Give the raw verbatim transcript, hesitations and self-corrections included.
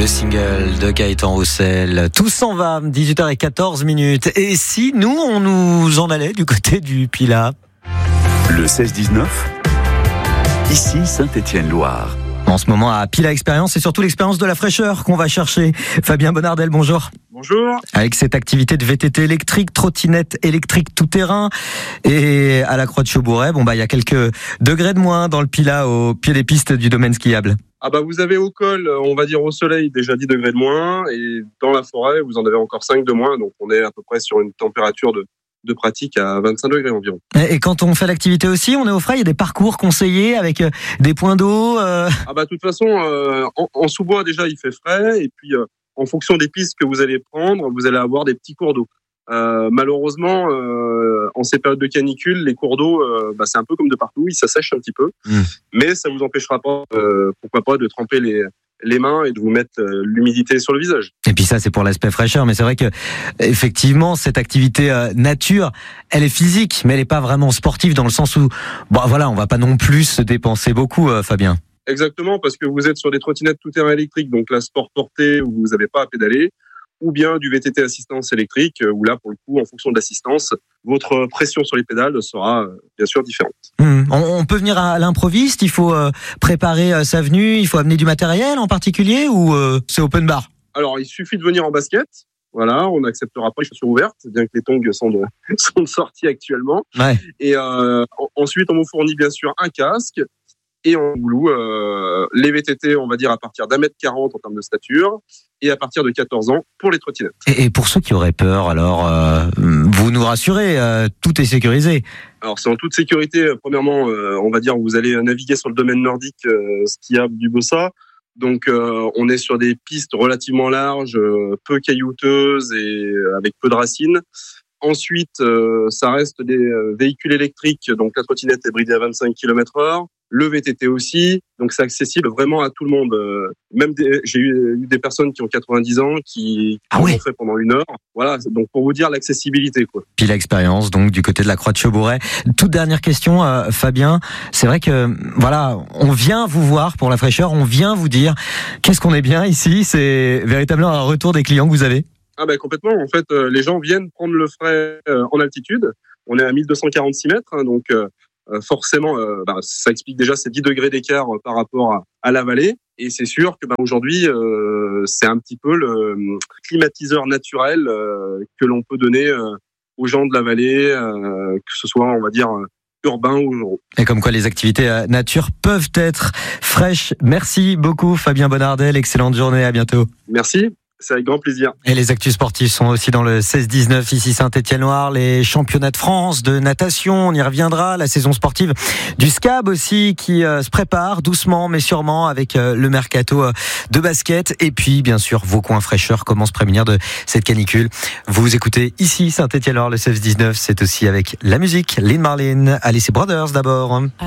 Le single de Gaëtan Roussel. Tout s'en va, dix-huit heures quatorze minutes. Et si nous, on nous en allait du côté du Pilat? Le seize dix-neuf, ici Saint-Étienne-Loire. En ce moment, à Pilat Expérience, c'est surtout l'expérience de la fraîcheur qu'on va chercher. Fabien Bonnardel, bonjour. Bonjour. Avec cette activité de V T T électrique, trottinette électrique tout-terrain et à la Croix-de-Chaubouret, bon bah il y a quelques degrés de moins dans le Pilat au pied des pistes du domaine skiable. Ah bah vous avez au col, on va dire au soleil, déjà dix degrés de moins, et dans la forêt, vous en avez encore cinq de moins, donc on est à peu près sur une température de, de pratique à vingt-cinq degrés environ. Et quand on fait l'activité aussi, on est au frais, il y a des parcours conseillés avec des points d'eau euh... Ah bah de toute façon, euh, en, en sous-bois déjà il fait frais, et puis euh, en fonction des pistes que vous allez prendre, vous allez avoir des petits cours d'eau. Euh, malheureusement, euh, en ces périodes de canicule, les cours d'eau, euh, bah, c'est un peu comme de partout, ils s'assèchent un petit peu, mmh. mais ça vous empêchera pas, euh, pourquoi pas, de tremper les les mains et de vous mettre euh, l'humidité sur le visage. Et puis ça, c'est pour l'aspect fraîcheur, mais c'est vrai que effectivement, cette activité euh, nature, elle est physique, mais elle est pas vraiment sportive dans le sens où, bon, voilà, on va pas non plus se dépenser beaucoup, euh, Fabien. Exactement, parce que vous êtes sur des trottinettes tout-terrain électriques, donc la sport portée où vous n'avez pas à pédaler, ou bien du V T T assistance électrique, où là, pour le coup, en fonction de l'assistance, votre pression sur les pédales sera euh, bien sûr différente. Mmh. On, on peut venir à l'improviste, il faut euh, préparer euh, sa venue, il faut amener du matériel en particulier, ou euh, c'est open bar? Alors, il suffit de venir en basket. Voilà, on n'acceptera pas les chaussures ouvertes, bien que les tongs sont de, sont de sortie actuellement. Ouais. Et euh, ensuite, on vous fournit bien sûr un casque, et on vous loue euh, les V T T, on va dire, à partir d'un mètre quarante en termes de stature, et à partir de quatorze ans pour les trottinettes. Et, et pour ceux qui auraient peur, alors, euh, vous nous rassurez, euh, tout est sécurisé. Alors, c'est en toute sécurité. Premièrement, euh, on va dire, vous allez naviguer sur le domaine nordique euh, skiable du Bossa. Donc, euh, on est sur des pistes relativement larges, euh, peu caillouteuses et euh, avec peu de racines. Ensuite, euh, ça reste des euh, véhicules électriques. Donc, la trottinette est bridée à vingt-cinq kilomètres heure. Le V T T aussi, donc c'est accessible vraiment à tout le monde. Euh, même des, j'ai eu, eu des personnes qui ont quatre-vingt-dix ans qui, qui ah oui. ont fait pendant une heure. Voilà, donc pour vous dire l'accessibilité, quoi. Puis l'expérience, donc du côté de la Croix-de-Chaubouret. Toute dernière question, euh, Fabien. C'est vrai que voilà, on vient vous voir pour la fraîcheur, on vient vous dire qu'est-ce qu'on est bien ici. C'est véritablement un retour des clients que vous avez. Ah ben complètement. En fait, euh, les gens viennent prendre le frais euh, en altitude. On est à mille deux cent quarante-six mètres, hein, donc. Euh, Euh, forcément, euh, bah, ça explique déjà ces dix degrés d'écart euh, par rapport à, à la vallée. Et c'est sûr que bah, aujourd'hui, euh, c'est un petit peu le euh, climatiseur naturel euh, que l'on peut donner euh, aux gens de la vallée, euh, que ce soit, on va dire, urbain ou ruraux. Et comme quoi les activités euh, nature peuvent être fraîches. Merci beaucoup, Fabien Bonnardel. Excellente journée. À bientôt. Merci. C'est avec grand plaisir. Et les actus sportifs sont aussi dans le seize dix-neuf, ici Saint-Étienne-Loire, les championnats de France de natation, on y reviendra, la saison sportive du S C A B aussi qui euh, se prépare doucement mais sûrement avec euh, le mercato euh, de basket et puis bien sûr vos coins fraîcheurs, comment se prémunir de cette canicule. Vous écoutez ici Saint-Étienne-Loire, le seize dix-neuf, c'est aussi avec la musique, Lynn Marlin, Alice Brothers d'abord.